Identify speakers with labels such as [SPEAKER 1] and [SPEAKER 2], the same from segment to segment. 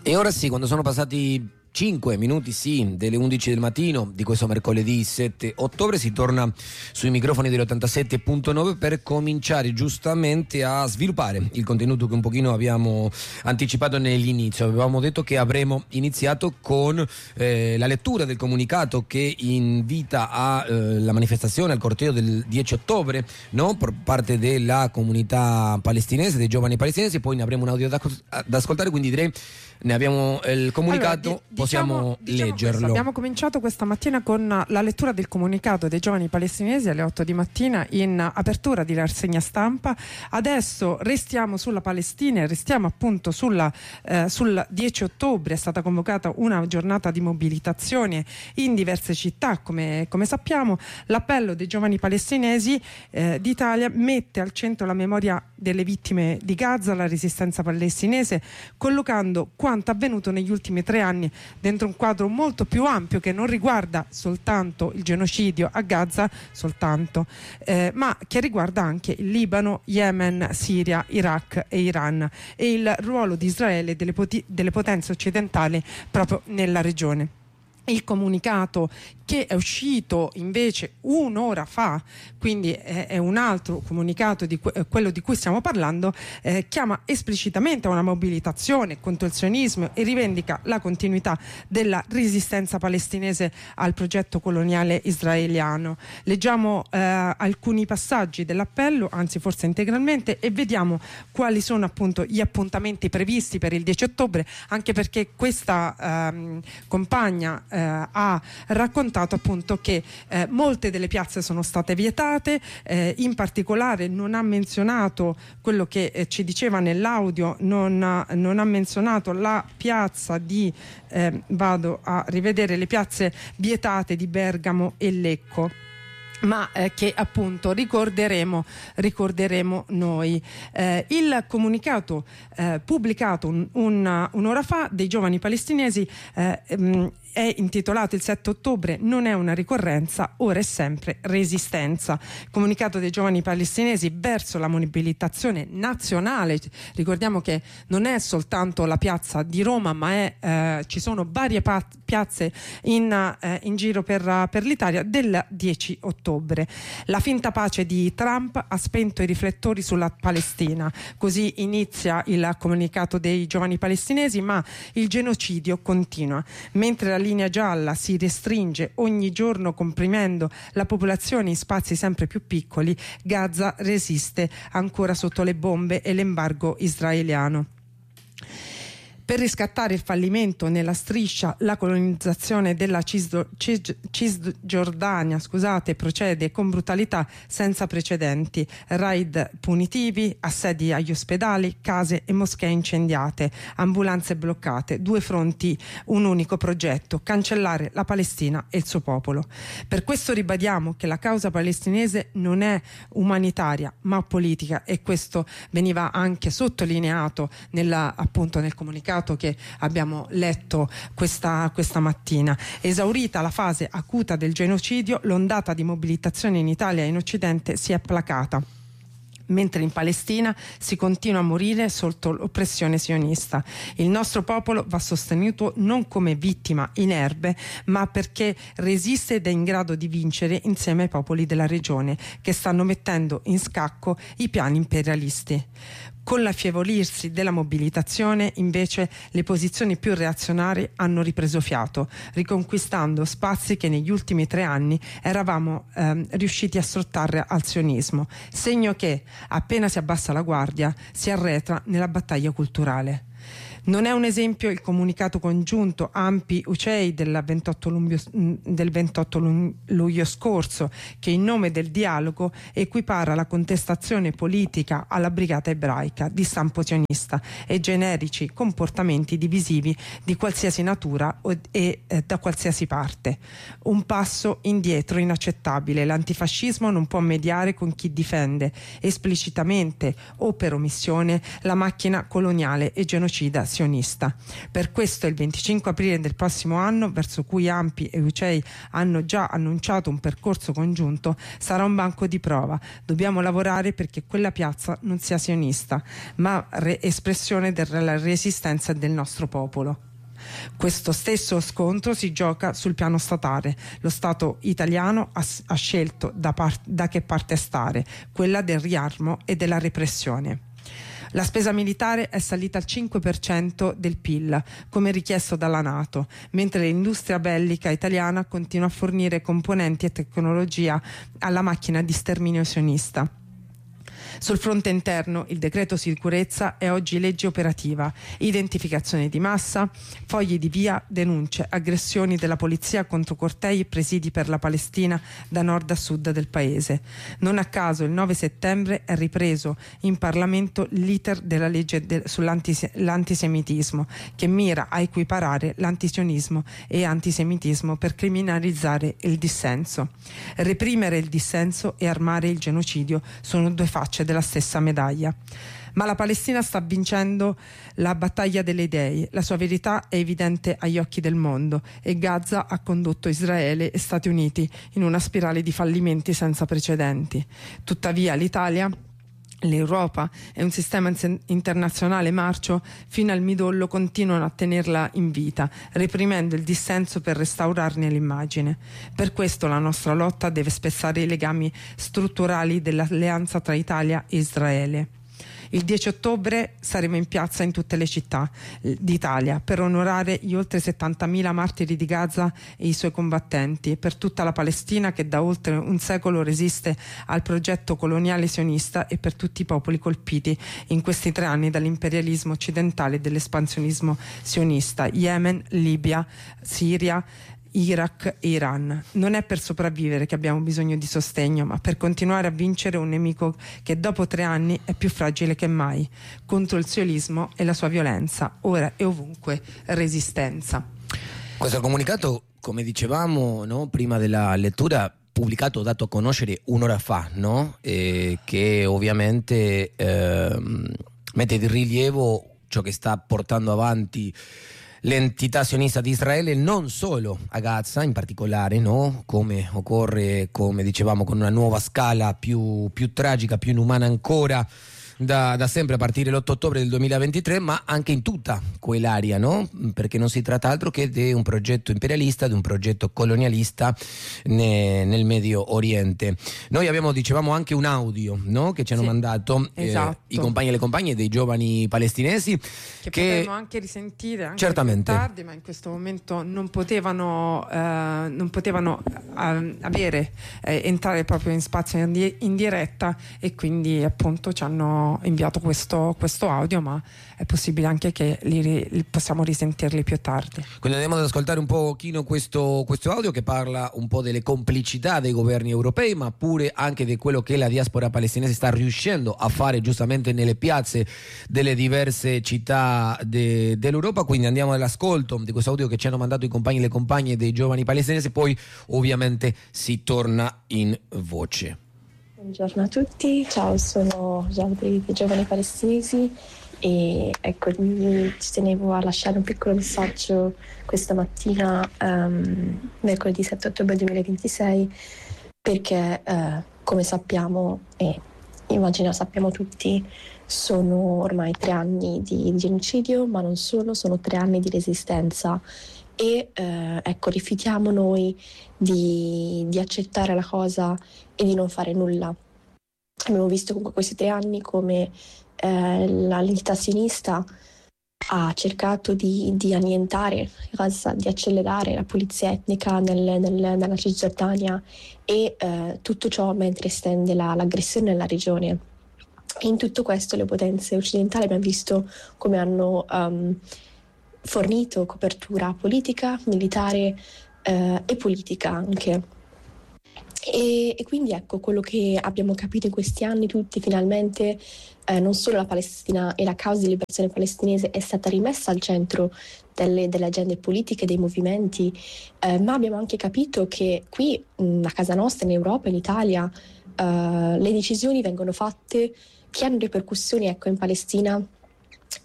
[SPEAKER 1] E ora sì, quando sono passati 5 minuti delle 11 del mattino di questo mercoledì 7 ottobre si torna sui microfoni dell'87.9 per cominciare giustamente a sviluppare il contenuto che un pochino abbiamo anticipato nell'inizio. Avevamo detto che avremmo iniziato con la lettura del comunicato che invita alla manifestazione, al corteo del 10 ottobre, no? Per parte della comunità palestinese, dei giovani palestinesi. Poi ne avremo un audio da ascoltare, quindi direi ne abbiamo il comunicato,
[SPEAKER 2] allora,
[SPEAKER 1] possiamo leggerlo.
[SPEAKER 2] Questo. Abbiamo cominciato questa mattina con la lettura del comunicato dei giovani palestinesi alle 8 di mattina in apertura di rassegna stampa. Adesso restiamo sulla Palestina e restiamo appunto sul 10 ottobre. È stata convocata una giornata di mobilitazione in diverse città, come sappiamo. L'appello dei giovani palestinesi d'Italia mette al centro la memoria delle vittime di Gaza, la resistenza palestinese, collocando quanto avvenuto negli ultimi 3 anni dentro un quadro molto più ampio che non riguarda soltanto il genocidio a Gaza, ma che riguarda anche il Libano, Yemen, Siria, Iraq e Iran e il ruolo di Israele e delle potenze occidentali proprio nella regione. Il comunicato che è uscito invece un'ora fa, quindi è un altro comunicato di quello di cui stiamo parlando, chiama esplicitamente a una mobilitazione contro il sionismo e rivendica la continuità della resistenza palestinese al progetto coloniale israeliano. Leggiamo alcuni passaggi dell'appello, anzi forse integralmente, e vediamo quali sono appunto gli appuntamenti previsti per il 10 ottobre, anche perché questa compagna ha raccontato appunto che molte delle piazze sono state vietate, in particolare non ha menzionato quello che ci diceva nell'audio, non ha menzionato la piazza di vado a rivedere le piazze vietate di Bergamo e Lecco, ma che appunto ricorderemo noi. Il comunicato pubblicato un'ora fa dei giovani palestinesi è intitolato il 7 ottobre non è una ricorrenza, ora è sempre resistenza. Comunicato dei giovani palestinesi verso la mobilitazione nazionale. Ricordiamo che non è soltanto la piazza di Roma, ma ci sono varie piazze in giro per l'Italia del 10 ottobre. La finta pace di Trump ha spento i riflettori sulla Palestina. Così inizia il comunicato dei giovani palestinesi, ma il genocidio continua. Mentre la linea gialla si restringe ogni giorno comprimendo la popolazione in spazi sempre più piccoli, Gaza resiste ancora sotto le bombe e l'embargo israeliano. Per riscattare il fallimento nella striscia, la colonizzazione della Cisgiordania procede con brutalità senza precedenti. Raid punitivi, assedi agli ospedali, case e moschee incendiate, ambulanze bloccate, 2 fronti, un unico progetto: cancellare la Palestina e il suo popolo. Per questo ribadiamo che la causa palestinese non è umanitaria ma politica, e questo veniva anche sottolineato nel comunicato che abbiamo letto questa mattina. Esaurita la fase acuta del genocidio, l'ondata di mobilitazione in Italia e in Occidente si è placata, mentre in Palestina si continua a morire sotto l'oppressione sionista. Il nostro popolo va sostenuto non come vittima inerme, ma perché resiste ed è in grado di vincere insieme ai popoli della regione che stanno mettendo in scacco i piani imperialisti. Con l'affievolirsi della mobilitazione, invece, le posizioni più reazionarie hanno ripreso fiato, riconquistando spazi che negli ultimi 3 anni eravamo riusciti a sottrarre al sionismo, segno che, appena si abbassa la guardia, si arretra nella battaglia culturale. Non è un esempio il comunicato congiunto ANPI-UCEI del 28 luglio scorso, che in nome del dialogo equipara la contestazione politica alla brigata ebraica di stampo sionista e generici comportamenti divisivi di qualsiasi natura e da qualsiasi parte. Un passo indietro inaccettabile. L'antifascismo non può mediare con chi difende esplicitamente o per omissione la macchina coloniale e genocida sionista. sionista. Per questo il 25 aprile del prossimo anno, verso cui ANPI e UCEI hanno già annunciato un percorso congiunto, sarà un banco di prova. Dobbiamo lavorare perché quella piazza non sia sionista, ma espressione della resistenza del nostro popolo. Questo stesso scontro si gioca sul piano statale. Lo Stato italiano ha scelto da che parte stare, quella del riarmo e della repressione. La spesa militare è salita al 5% del PIL, come richiesto dalla NATO, mentre l'industria bellica italiana continua a fornire componenti e tecnologia alla macchina di sterminio sionista. Sul fronte interno il decreto sicurezza è oggi legge operativa, identificazione di massa, fogli di via, denunce, aggressioni della polizia contro cortei e presidi per la Palestina da nord a sud del paese. Non a caso il 9 settembre è ripreso in Parlamento l'iter della legge sull'antisemitismo, che mira a equiparare l'antisionismo e antisemitismo per criminalizzare il dissenso. Reprimere il dissenso e armare il genocidio sono due facce della stessa medaglia. Ma la Palestina sta vincendo la battaglia delle idee, la sua verità è evidente agli occhi del mondo e Gaza ha condotto Israele e Stati Uniti in una spirale di fallimenti senza precedenti. Tuttavia l'Italia, l'Europa e un sistema internazionale marcio fino al midollo continuano a tenerla in vita, reprimendo il dissenso per restaurarne l'immagine. Per questo la nostra lotta deve spezzare i legami strutturali dell'alleanza tra Italia e Israele. Il 10 ottobre saremo in piazza in tutte le città d'Italia per onorare gli oltre 70.000 martiri di Gaza e i suoi combattenti, per tutta la Palestina che da oltre un secolo resiste al progetto coloniale sionista e per tutti i popoli colpiti in questi 3 anni dall'imperialismo occidentale e dell'espansionismo sionista: Yemen, Libia, Siria, Iraq e Iran. Non è per sopravvivere che abbiamo bisogno di sostegno, ma per continuare a vincere un nemico che dopo 3 anni è più fragile che mai, contro il sionismo e la sua violenza, ora e ovunque resistenza.
[SPEAKER 1] Questo comunicato, come dicevamo, no, prima della lettura, pubblicato, dato a conoscere un'ora fa, no? Che ovviamente mette di rilievo ciò che sta portando avanti l'entità sionista di Israele, non solo a Gaza in particolare, no? Come occorre, come dicevamo, con una nuova scala più tragica, più inumana ancora, da sempre a partire dall'8 ottobre del 2023, ma anche in tutta quell'area, no? Perché non si tratta altro che di un progetto imperialista, di un progetto colonialista nel Medio Oriente. Noi abbiamo, dicevamo, anche un audio, no? Che ci hanno mandato
[SPEAKER 2] esatto,
[SPEAKER 1] i compagni e le compagne dei giovani palestinesi
[SPEAKER 2] che potremmo anche risentire anche
[SPEAKER 1] certamente
[SPEAKER 2] più tardi, ma in questo momento non potevano entrare proprio in spazio in diretta, e quindi appunto ci hanno inviato questo audio, ma è possibile anche che li possiamo risentirli più tardi.
[SPEAKER 1] Quindi andiamo ad ascoltare un pochino questo audio che parla un po' delle complicità dei governi europei, ma pure anche di quello che la diaspora palestinese sta riuscendo a fare giustamente nelle piazze delle diverse città dell'Europa. Quindi andiamo all'ascolto di questo audio che ci hanno mandato i compagni e le compagne dei giovani palestinesi, poi ovviamente si torna in voce.
[SPEAKER 3] Buongiorno a tutti, ciao, sono Giada dei Giovani Palestinesi e ecco, ci tenevo a lasciare un piccolo messaggio questa mattina, mercoledì 7 ottobre 2026, perché come sappiamo e immagino sappiamo tutti, sono ormai 3 anni di genocidio, ma non solo, sono 3 anni di resistenza. E ecco, rifiutiamo noi di accettare la cosa e di non fare nulla. Abbiamo visto comunque questi 3 anni come l'entità sionista ha cercato di annientare Gaza, di accelerare la pulizia etnica nella Cisgiordania e tutto ciò mentre estende l'aggressione nella regione. E in tutto questo le potenze occidentali abbiamo visto come hanno fornito copertura politica, militare e politica anche. E quindi ecco, quello che abbiamo capito in questi anni tutti finalmente, non solo la Palestina e la causa di liberazione palestinese è stata rimessa al centro delle agende politiche, dei movimenti, ma abbiamo anche capito che qui a casa nostra, in Europa, in Italia, le decisioni vengono fatte che hanno ripercussioni, ecco, in Palestina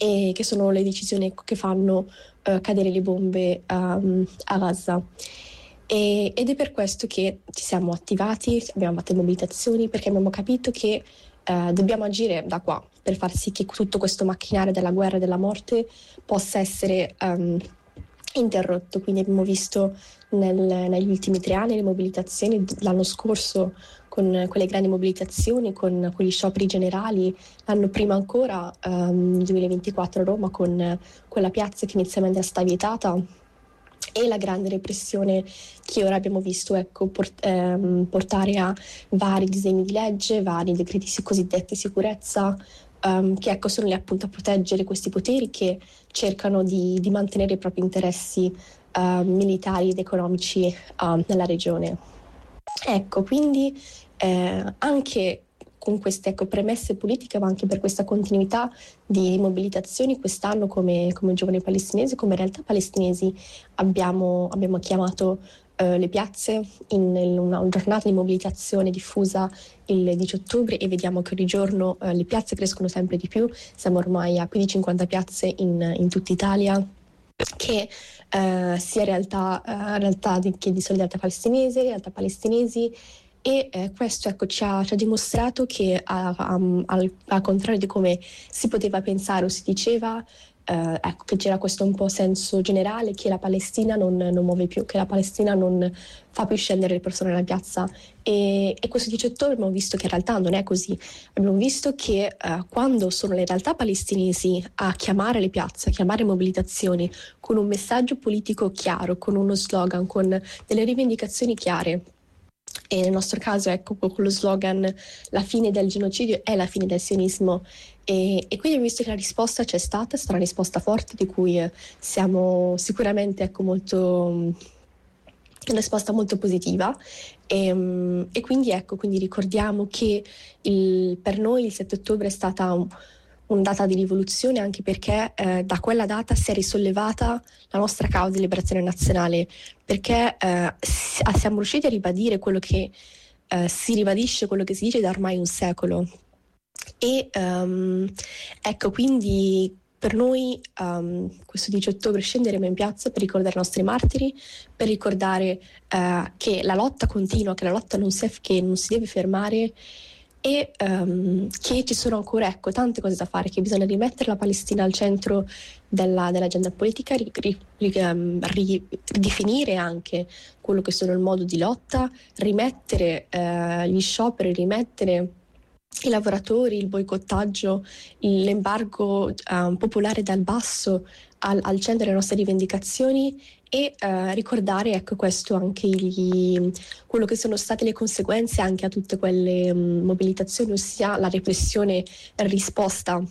[SPEAKER 3] e che sono le decisioni che fanno cadere le bombe a Gaza. Ed è per questo che ci siamo attivati, abbiamo fatto mobilitazioni, perché abbiamo capito che dobbiamo agire da qua per far sì che tutto questo macchinario della guerra e della morte possa essere interrotto. Quindi abbiamo visto negli ultimi 3 anni le mobilitazioni, l'anno scorso con quelle grandi mobilitazioni, con quegli scioperi generali, l'anno prima ancora, 2024 a Roma, con quella piazza che inizialmente era stata vietata, e la grande repressione che ora abbiamo visto portare a vari disegni di legge, vari decreti cosiddetti sicurezza, che sono lì appunto a proteggere questi poteri che cercano di mantenere i propri interessi militari ed economici nella regione. Quindi anche con queste premesse politiche, ma anche per questa continuità di mobilitazioni, quest'anno come giovani palestinesi, come realtà palestinesi, abbiamo chiamato le piazze in una giornata di mobilitazione diffusa il 10 ottobre, e vediamo che ogni giorno le piazze crescono sempre di più. Siamo ormai a più di 50 piazze in tutta Italia, che sia realtà di solidarietà palestinese, realtà palestinesi. E questo ci ha dimostrato che al contrario di come si poteva pensare o si diceva, che c'era questo un po' senso generale che la Palestina non muove più, che la Palestina non fa più scendere le persone nella piazza, e questo 10 ottobre abbiamo visto che in realtà non è così. Abbiamo visto che quando sono le realtà palestinesi a chiamare le piazze, a chiamare mobilitazioni con un messaggio politico chiaro, con uno slogan, con delle rivendicazioni chiare, e nel nostro caso con lo slogan "la fine del genocidio è la fine del sionismo", e quindi abbiamo visto che la risposta c'è stata, è stata una risposta forte di cui siamo sicuramente una risposta molto positiva, e quindi ricordiamo che per noi il 7 ottobre è stata una data di rivoluzione, anche perché da quella data si è risollevata la nostra causa di liberazione nazionale, perché siamo riusciti a ribadire quello che si ribadisce, quello che si dice da ormai un secolo. E quindi per noi questo 10 ottobre scenderemo in piazza per ricordare i nostri martiri, per ricordare che la lotta continua, che la lotta non si deve fermare, e che ci sono ancora tante cose da fare, che bisogna rimettere la Palestina al centro dell'agenda politica, ridefinire anche quello che sono il modo di lotta, rimettere gli scioperi, rimettere i lavoratori, il boicottaggio, l'embargo popolare dal basso al centro delle nostre rivendicazioni, e ricordare questo anche quello che sono state le conseguenze anche a tutte quelle mobilitazioni, ossia la repressione risposta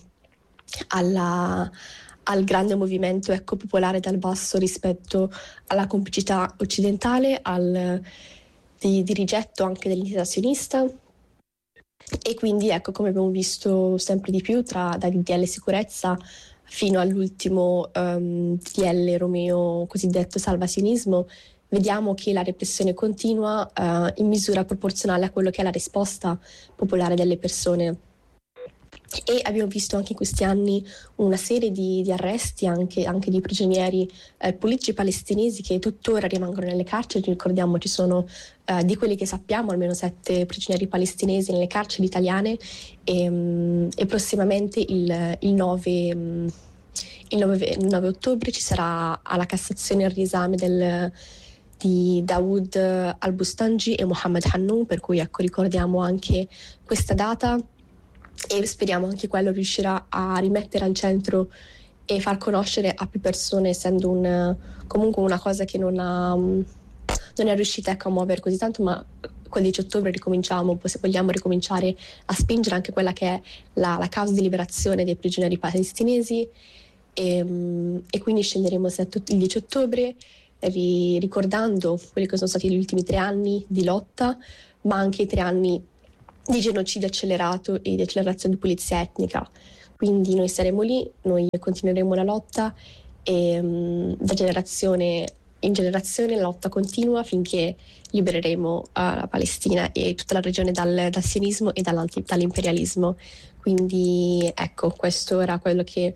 [SPEAKER 3] al grande movimento popolare dal basso rispetto alla complicità occidentale, di rigetto anche dell'identità sionista. E quindi come abbiamo visto sempre di più, dal DDL sicurezza fino all'ultimo DDL Romeo cosiddetto salvasionismo, vediamo che la repressione continua in misura proporzionale a quello che è la risposta popolare delle persone. E abbiamo visto anche in questi anni una serie di arresti anche di prigionieri politici palestinesi che tuttora rimangono nelle carceri. Ricordiamo, ci sono di quelli che sappiamo almeno 7 prigionieri palestinesi nelle carceri italiane, e prossimamente il 9 ottobre ci sarà alla Cassazione il riesame di Dawood al-Bustanji e Mohammed Hannoun, per cui ricordiamo anche questa data, e speriamo anche quello riuscirà a rimettere al centro e far conoscere a più persone, essendo comunque una cosa che non è riuscita a muovere così tanto, ma col 10 ottobre vogliamo ricominciare a spingere anche quella che è la causa di liberazione dei prigionieri palestinesi, e quindi scenderemo il 10 ottobre ricordando quelli che sono stati gli ultimi 3 anni di lotta, ma anche i 3 anni di genocidio accelerato e di accelerazione di pulizia etnica. Quindi noi saremo lì, noi continueremo la lotta, e da generazione in generazione la lotta continua finché libereremo la Palestina e tutta la regione dal sionismo e dall'imperialismo. Quindi questo era quello che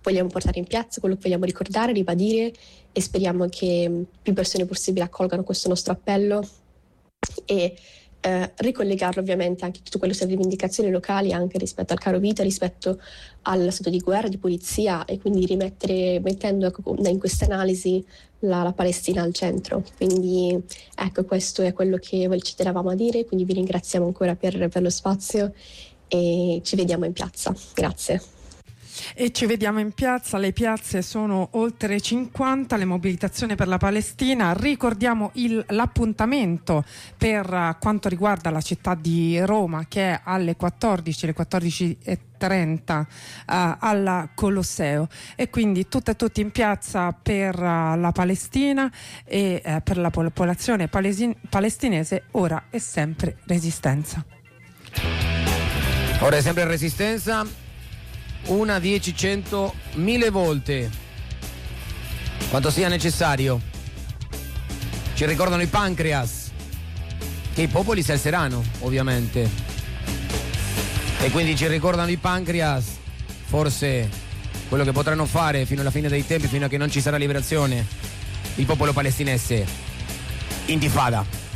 [SPEAKER 3] vogliamo portare in piazza, quello che vogliamo ricordare, ribadire, e speriamo che più persone possibile accolgano questo nostro appello e ricollegarlo ovviamente anche tutto quello che sono rivendicazioni locali anche rispetto al caro vita, rispetto allo stato di guerra, di polizia, e quindi mettendo in questa analisi la Palestina al centro. Quindi ecco, questo è quello che ci tenevamo a dire, quindi vi ringraziamo ancora per lo spazio e ci vediamo in piazza. Grazie.
[SPEAKER 2] E ci vediamo in piazza, le piazze sono oltre 50, le mobilitazioni per la Palestina. Ricordiamo l'appuntamento per quanto riguarda la città di Roma, che è alle 14:30 al Colosseo, e quindi tutte e tutti in piazza per la Palestina e per la popolazione palestinese. Ora è sempre resistenza.
[SPEAKER 1] Ora è sempre resistenza. 1, 10, 100, 1000 volte, quanto sia necessario. Ci ricordano i Pancreas, che i popoli si alzeranno ovviamente, e quindi ci ricordano i Pancreas, forse quello che potranno fare fino alla fine dei tempi, fino a che non ci sarà liberazione, il popolo palestinese. Intifada.